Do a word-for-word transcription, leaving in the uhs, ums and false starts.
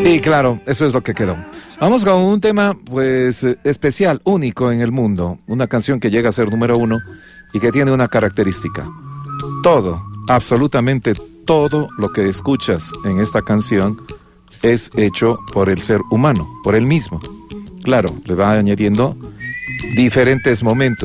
Y claro, eso es lo que quedó. Vamos con un tema, pues, especial, único en el mundo. Una canción que llega a ser número uno y que tiene una característica. Todo, absolutamente todo lo que escuchas en esta canción es hecho por el ser humano, por él mismo. Claro, le va añadiendo diferentes momentos.